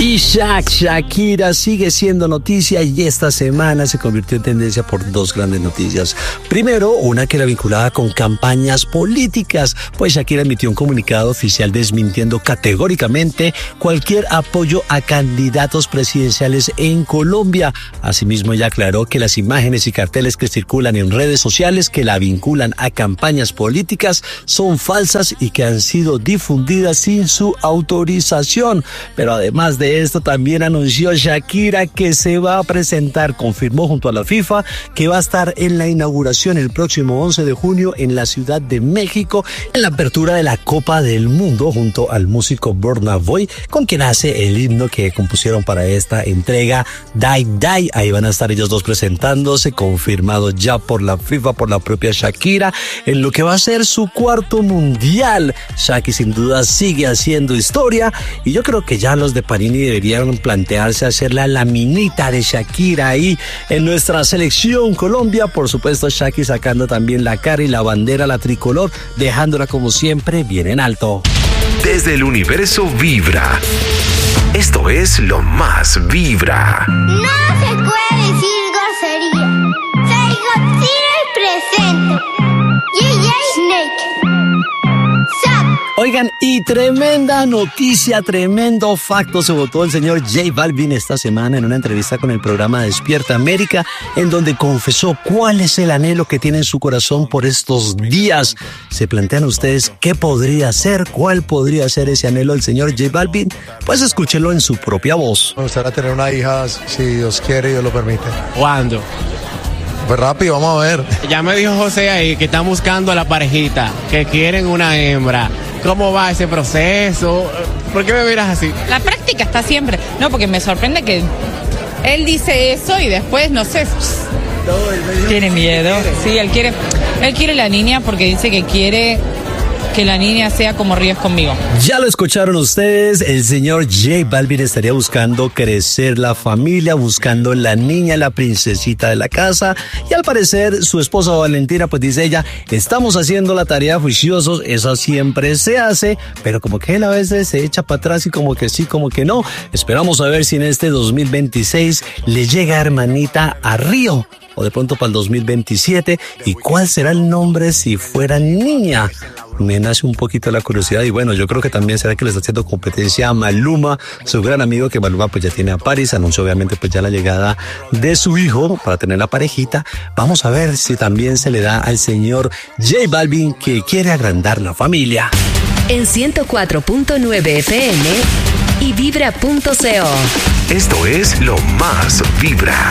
Y Shakira sigue siendo noticia y esta semana se convirtió en tendencia por dos grandes noticias. Primero, una que era vinculada con campañas políticas, pues Shakira emitió un comunicado oficial desmintiendo categóricamente cualquier apoyo a candidatos presidenciales en Colombia. Asimismo, ella aclaró que las imágenes y carteles que circulan en redes sociales que la vinculan a campañas políticas son falsas y que han sido difundidas sin su autorización. Pero además de esto, también anunció Shakira que se va a presentar, confirmó junto a la FIFA que va a estar en la inauguración el próximo 11 de junio en la Ciudad de México, en la apertura de la Copa del Mundo, junto al músico Burna Boy, con quien hace el himno que compusieron para esta entrega, Die Die. Ahí van a estar ellos dos presentándose, confirmado ya por la FIFA, por la propia Shakira, en lo que va a ser su cuarto mundial. Shakira sin duda sigue haciendo historia y yo creo que ya los de Panini deberían plantearse hacer la laminita de Shakira ahí en nuestra selección Colombia. Por supuesto, Shakira sacando también la cara y la bandera, la tricolor, dejándola como siempre bien en alto. Desde el universo Vibra. Esto es lo más Vibra. No se puede decir grosería. Soy Godzilla el presente. DJ Snake. Oigan, y tremenda noticia, tremendo facto se votó el señor J Balvin esta semana en una entrevista con el programa Despierta América, en donde confesó cuál es el anhelo que tiene en su corazón por estos días. ¿Se plantean ustedes qué podría ser? ¿Cuál podría ser ese anhelo del señor J Balvin? Pues escúchelo en su propia voz. Me gustaría tener una hija, si Dios quiere y Dios lo permite. ¿Cuándo? Pues rápido, vamos a ver. Ya me dijo José ahí que están buscando a la parejita, que quieren una hembra. ¿Cómo va ese proceso? ¿Por qué me miras así? La práctica está siempre. No, porque me sorprende que él dice eso y después, no sé, tiene miedo. Sí, él quiere la niña porque dice que quiere que la niña sea como Ríos conmigo. Ya lo escucharon ustedes, el señor J Balvin estaría buscando crecer la familia, buscando la niña, la princesita de la casa, y al parecer su esposa Valentina, pues dice ella, estamos haciendo la tarea juiciosos, eso siempre se hace, pero como que él a veces se echa para atrás y como que sí, como que no. Esperamos a ver si en este 2026 le llega hermanita a Río, o de pronto para el 2027, y cuál será el nombre si fuera niña. Me nace un poquito la curiosidad y bueno, yo creo que también será que le está haciendo competencia a Maluma, su gran amigo, que Maluma pues ya tiene a Paris, anunció obviamente pues ya la llegada de su hijo para tener la parejita. Vamos a ver si también se le da al señor J Balvin, que quiere agrandar la familia. En 104.9 FM y vibra.co. Esto es lo más Vibra.